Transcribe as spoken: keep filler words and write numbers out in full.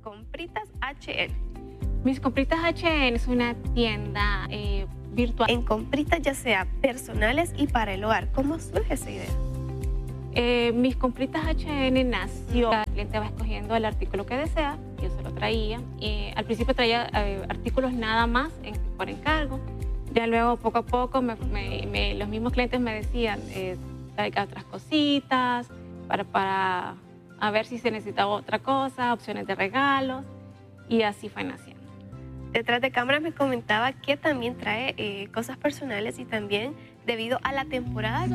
Compritas H N. Mis Compritas H N es una tienda eh, virtual. En compritas ya sea personales y para el hogar, ¿cómo surge esa idea? Eh, Mis Compritas H N nació, el cliente va escogiendo el artículo que desea, yo se lo traía. Y al principio traía eh, artículos nada más en, por encargo. Ya luego, poco a poco, me, me, me, los mismos clientes me decían, eh, traiga otras cositas, para, para a ver si se necesitaba otra cosa, opciones de regalos, y así fue naciendo. Detrás de cámaras me comentaba que también trae eh, cosas personales y también debido a la temporada